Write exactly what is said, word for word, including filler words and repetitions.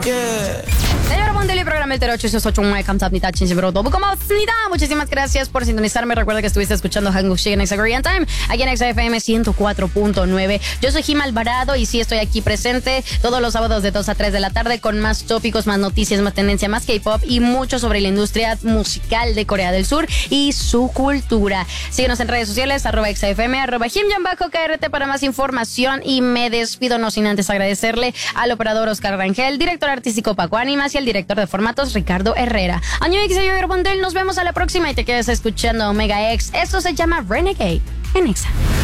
Yeah. 여러분들 프로그램을 들어주셔서 정말 감사합니다. 진심으로 너무 고맙습니다. Muchísimas gracias por sintonizarme. Recuerda que estuviste escuchando Hanguk Shig en Exa Korean Time, aquí en Exa F M ciento cuatro punto nueve. Yo soy Jim Alvarado y sí estoy aquí presente todos los sábados de dos a tres de la tarde con más tópicos, más noticias, más tendencia, más K-pop y mucho sobre la industria musical de Corea del Sur y su cultura. Síguenos en redes sociales, arroba exafm, arroba Jim-KRT para más información y me despido no sin antes agradecerle al operador Oscar Rangel, director artístico Paco Ánimas y al director de formatos Ricardo Herrera. Año X, nos vemos a la próxima y te quedas escuchando Omega X. Esto se llama Renegade en Exa.